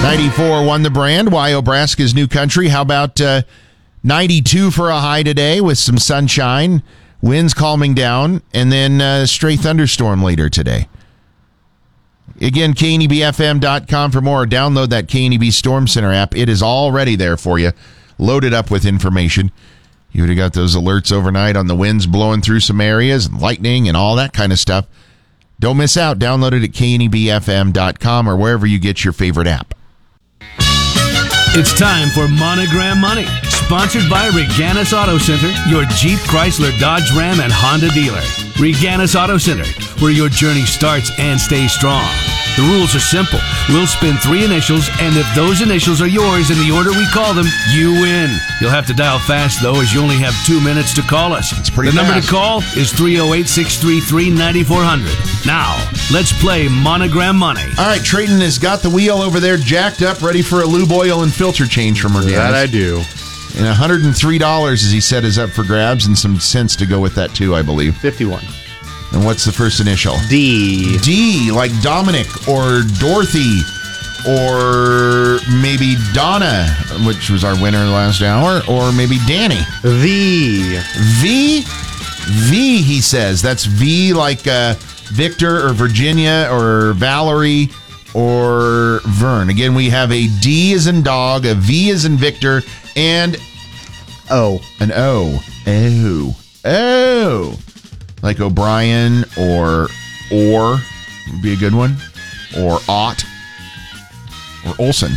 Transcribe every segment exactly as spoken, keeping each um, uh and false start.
ninety-four won the brand. Wyobraska's new country. How about uh, ninety-two for a high today with some sunshine, winds calming down, and then uh, stray thunderstorm later today. Again, K N E B F M dot com for more. Download that K N E B Storm Center app. It is already there for you, loaded up with information. You would have got those alerts overnight on the winds blowing through some areas, and lightning, and all that kind of stuff. Don't miss out. Download it at K N E B F M dot com or wherever you get your favorite app. It's time for Monogram Money, sponsored by Reganis Auto Center, your Jeep, Chrysler, Dodge, Ram, and Honda dealer. Reganis Auto Center, where your journey starts and stays strong. The rules are simple. We'll spin three initials, and if those initials are yours in the order we call them, you win. You'll have to dial fast, though, as you only have two minutes to call us. It's pretty The fast. number to call is three oh eight, six three three, nine four zero zero. Now, let's play Monogram Money. All right, Trayton has got the wheel over there jacked up, ready for a lube oil and filter change from Reganis. That I do. And one hundred three dollars, as he said, is up for grabs, and some cents to go with that, too, I believe. fifty-one. And what's the first initial? D. D, like Dominic or Dorothy or maybe Donna, which was our winner last hour, or maybe Danny. V. V? V, he says. That's V like uh, Victor or Virginia or Valerie or Vern. Again, we have a D as in dog, a V as in Victor, and O. an O. Oh. Oh. Like O'Brien or or would be a good one. Or Ott. Or Olson.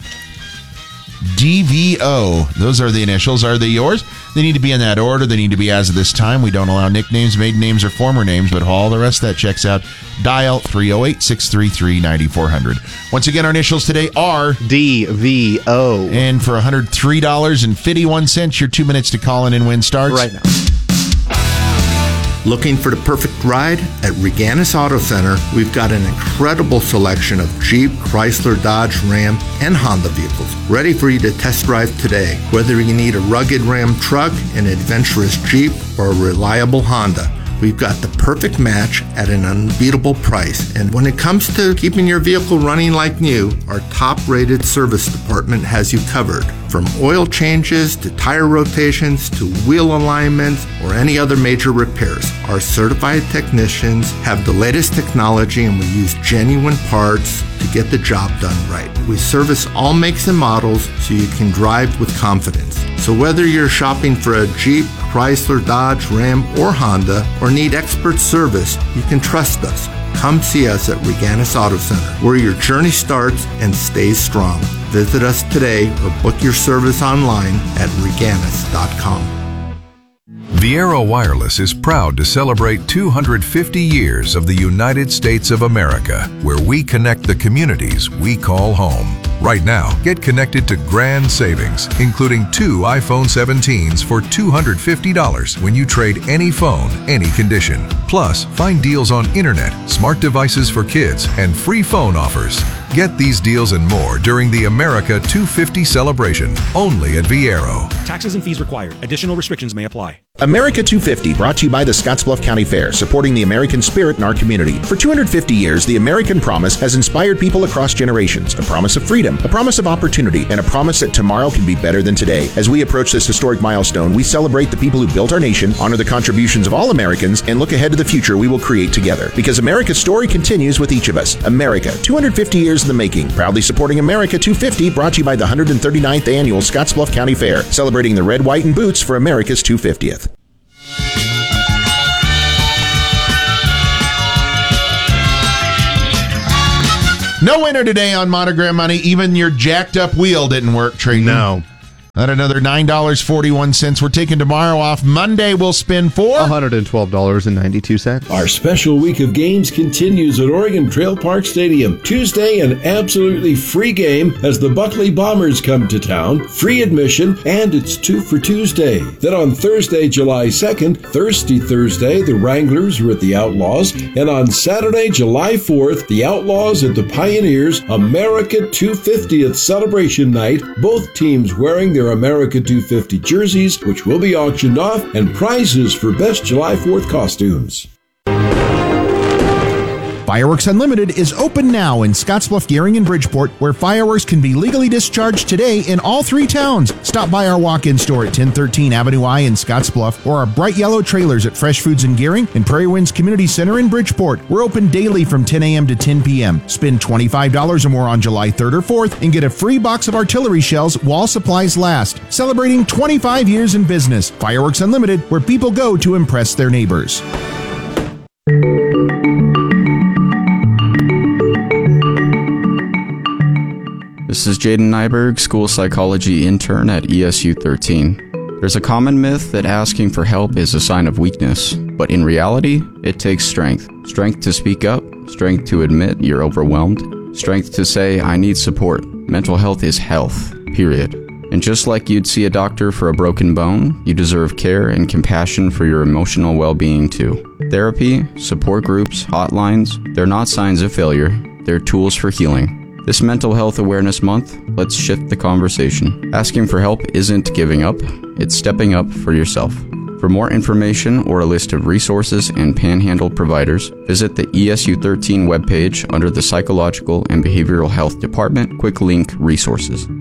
D V O. Those are the initials. Are they yours? They need to be in that order. They need to be as of this time. We don't allow nicknames, maiden names, or former names, but all the rest of that checks out. Dial three oh eight, six three three, nine four zero zero. Once again, our initials today are D V O. And for one hundred three dollars and fifty-one cents, your two minutes to call in and win starts. Right now. Looking for the perfect ride? At Reganis Auto Center, we've got an incredible selection of Jeep, Chrysler, Dodge, Ram, and Honda vehicles ready for you to test drive today. Whether you need a rugged Ram truck, an adventurous Jeep, or a reliable Honda, we've got the perfect match at an unbeatable price. And when it comes to keeping your vehicle running like new, our top-rated service department has you covered. From oil changes to tire rotations to wheel alignments or any other major repairs, our certified technicians have the latest technology and we use genuine parts to get the job done right. We service all makes and models so you can drive with confidence. So whether you're shopping for a Jeep, Chrysler, Dodge, Ram, or Honda, or need expert service, you can trust us. Come see us at Reganis Auto Center, where your journey starts and stays strong. Visit us today or book your service online at reganis dot com. Viaero Wireless is proud to celebrate two hundred fifty years of the United States of America, where we connect the communities we call home. Right now, get connected to grand savings, including two iPhone seventeens for two hundred fifty dollars when you trade any phone, any condition. Plus, find deals on internet, smart devices for kids, and free phone offers. Get these deals and more during the America two fifty celebration, only at Viaero. Taxes and fees required. Additional restrictions may apply. America two fifty, brought to you by the Scottsbluff County Fair, supporting the American spirit in our community. For two hundred fifty years, the American promise has inspired people across generations. A promise of freedom, a promise of opportunity, and a promise that tomorrow can be better than today. As we approach this historic milestone, we celebrate the people who built our nation, honor the contributions of all Americans, and look ahead to the future we will create together. Because America's story continues with each of us. America, two hundred fifty years in the making. Proudly supporting America two fifty, brought to you by the one hundred thirty-ninth Annual Scottsbluff County Fair, celebrating the red, white, and boots for America's two hundred fiftieth. No winner today on Monogram Money. Even your jacked up wheel didn't work, Trayton. No. At another nine dollars and forty-one cents. We're taking tomorrow off. Monday we'll spin for one hundred twelve dollars and ninety-two cents. Our special week of games continues at Oregon Trail Park Stadium. Tuesday, an absolutely free game as the Buckley Bombers come to town. Free admission, and it's two for Tuesday. Then on Thursday, July second, Thirsty Thursday, the Wranglers are at the Outlaws. And on Saturday, July fourth, the Outlaws at the Pioneers. America two fiftieth celebration night. Both teams wearing their America two fifty jerseys, which will be auctioned off, and prizes for best July fourth costumes. Fireworks Unlimited is open now in Scottsbluff, Gearing, and Bridgeport, where fireworks can be legally discharged today in all three towns. Stop by our walk-in store at ten thirteen Avenue I in Scottsbluff, or our bright yellow trailers at Fresh Foods in Gearing and Prairie Winds Community Center in Bridgeport. We're open daily from ten a.m. to ten p.m. Spend twenty-five dollars or more on July third or fourth and get a free box of artillery shells while supplies last. Celebrating twenty-five years in business. Fireworks Unlimited, where people go to impress their neighbors. This is Jaden Nyberg, school psychology intern at E S U thirteen. There's a common myth that asking for help is a sign of weakness, but in reality, it takes strength. Strength to speak up, strength to admit you're overwhelmed, strength to say, I need support. Mental health is health, period. And just like you'd see a doctor for a broken bone, you deserve care and compassion for your emotional well-being too. Therapy, support groups, hotlines, they're not signs of failure, they're tools for healing. This Mental Health Awareness Month, let's shift the conversation. Asking for help isn't giving up, it's stepping up for yourself. For more information or a list of resources and Panhandle providers, visit the E S U thirteen webpage under the Psychological and Behavioral Health Department Quick Link Resources.